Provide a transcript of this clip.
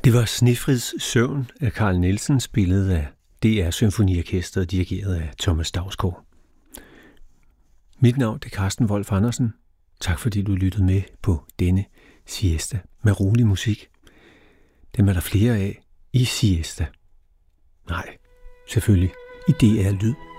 Det var Snefrids Søvn af Carl Nielsen, spillet af DR Symfoniorkestret, dirigeret af Thomas Dausgaard. Mit navn er Carsten Wolf Andersen. Tak fordi du lyttede med på denne siesta med rolig musik. Dem er der flere af i siesta. Nej, selvfølgelig i DR Lyd.